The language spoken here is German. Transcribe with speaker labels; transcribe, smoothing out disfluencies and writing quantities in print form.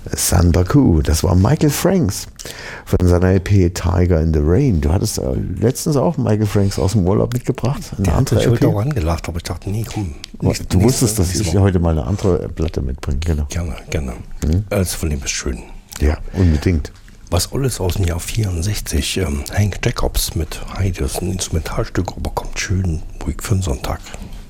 Speaker 1: San Baku, das war Michael Franks von seiner LP Tiger in the Rain. Du hattest letztens auch Michael Franks aus dem Urlaub mitgebracht.
Speaker 2: Der hat sich heute auch angelacht, aber ich dachte, nee, komm.
Speaker 1: Du wusstest, dass ich heute mal eine andere Platte mitbringe, genau.
Speaker 2: Gerne. Also von dem ist schön.
Speaker 1: Ja, unbedingt.
Speaker 2: Was alles aus dem Jahr 64, Hank Jacobs mit Heidi, das ist ein Instrumentalstück, aber kommt schön ruhig für den Sonntag.